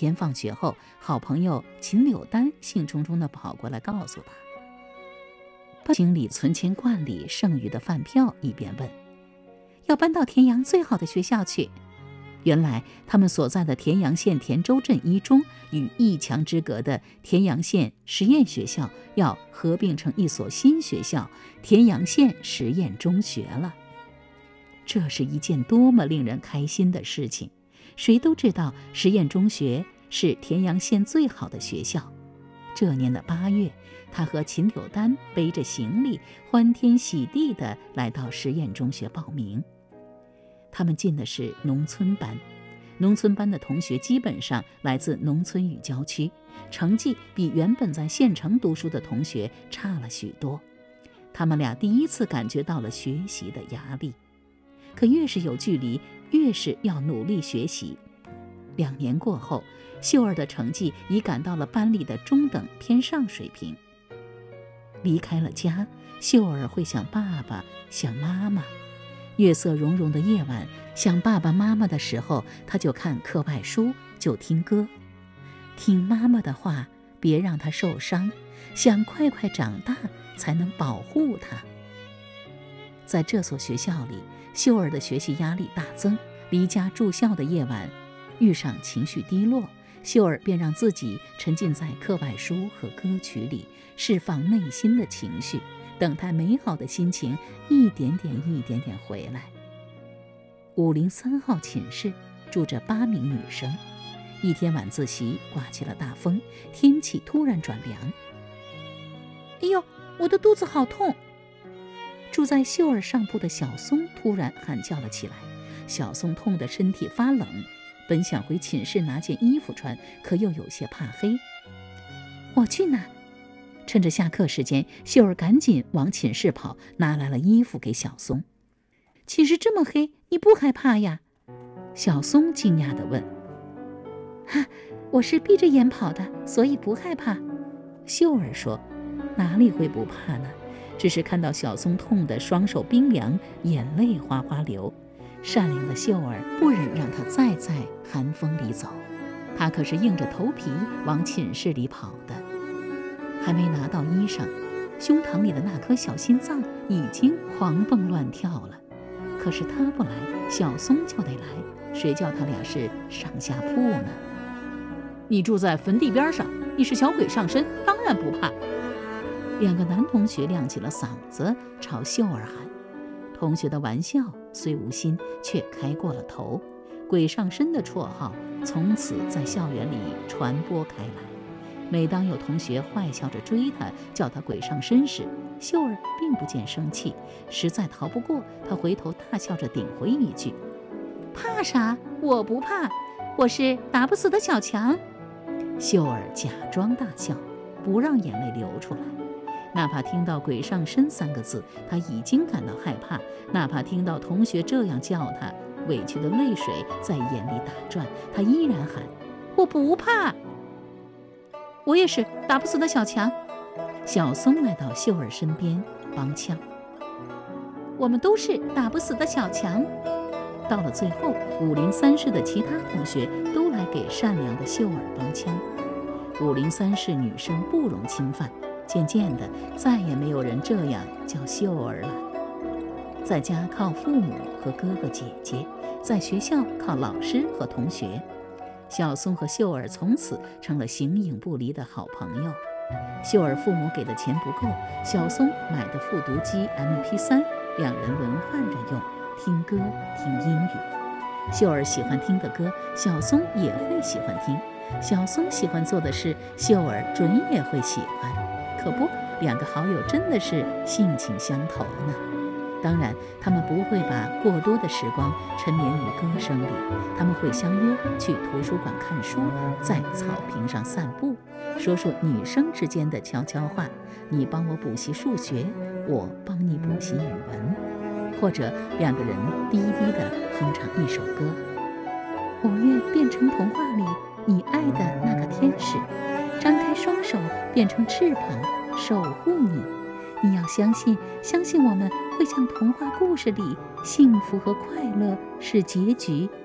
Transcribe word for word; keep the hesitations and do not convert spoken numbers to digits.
天放学后，好朋友秦柳丹兴冲冲地跑过来告诉他，他清理存钱罐里剩余的饭票，一边问，要搬到田阳最好的学校去。原来他们所在的田阳县田州镇一中与一墙之隔的田阳县实验学校要合并成一所新学校田阳县实验中学了。这是一件多么令人开心的事情，谁都知道实验中学是田阳县最好的学校。这年的八月，他和秦柳丹背着行李欢天喜地地来到实验中学报名。他们进的是农村班，农村班的同学基本上来自农村与郊区，成绩比原本在县城读书的同学差了许多。他们俩第一次感觉到了学习的压力，可越是有距离，越是要努力学习。两年过后，秀儿的成绩已赶到了班里的中等偏上水平。离开了家，秀儿会想爸爸，想妈妈。月色融融的夜晚，想爸爸妈妈的时候，他就看课外书，就听歌，听妈妈的话，别让他受伤，想快快长大才能保护他。在这所学校里，秀儿的学习压力大增，离家住校的夜晚，遇上情绪低落，秀儿便让自己沉浸在课外书和歌曲里，释放内心的情绪，等待美好的心情一点点一点点回来。五零三号寝室住着八名女生，一天晚自习刮起了大风，天气突然转凉。哎呦，我的肚子好痛！住在秀儿上铺的小松突然喊叫了起来。小松痛得身体发冷，本想回寝室拿件衣服穿，可又有些怕黑。我去拿！趁着下课时间，秀儿赶紧往寝室跑，拿来了衣服给小松。寝室这么黑，你不害怕呀？小松惊讶地问。哈，我是闭着眼跑的，所以不害怕。秀儿说，哪里会不怕呢？只是看到小松痛得双手冰凉，眼泪哗哗流。善良的秀儿不忍让他再在寒风里走，他可是硬着头皮往寝室里跑的。还没拿到衣裳，胸膛里的那颗小心脏已经狂蹦乱跳了。可是他不来，小松就得来，谁叫他俩是上下铺呢？你住在坟地边上，你是小鬼上身，当然不怕。两个男同学亮起了嗓子，朝秀儿喊。同学的玩笑虽无心，却开过了头。鬼上身的绰号从此在校园里传播开来。每当有同学坏笑着追他，叫他鬼上身时，秀儿并不见生气，实在逃不过，他回头大笑着顶回一句：怕啥？我不怕，我是打不死的小强。秀儿假装大笑，不让眼泪流出来。哪怕听到鬼上身三个字，他已经感到害怕，哪怕听到同学这样叫他，委屈的泪水在眼里打转，他依然喊：我不怕。我也是打不死的小强。小松来到秀儿身边帮腔。我们都是打不死的小强。到了最后，五零三室的其他同学都来给善良的秀儿帮腔。五零三室女生不容侵犯，渐渐的再也没有人这样叫秀儿了。在家靠父母和哥哥姐姐，在学校靠老师和同学。小松和秀儿从此成了形影不离的好朋友。秀儿父母给的钱不够，小松买的复读机 M P 三， 两人轮换着用，听歌听英语。秀儿喜欢听的歌，小松也会喜欢听。小松喜欢做的事，秀儿准也会喜欢。可不，两个好友真的是性情相投呢。当然，他们不会把过多的时光沉湎于歌声里，他们会相约去图书馆看书，在草坪上散步，说说女生之间的悄悄话，你帮我补习数学，我帮你补习语文，或者两个人低低地哼唱一首歌。我愿变成童话里你爱的那个天使，张开双手变成翅膀，守护你。你要相信，相信我们会像童话故事里，幸福和快乐是结局。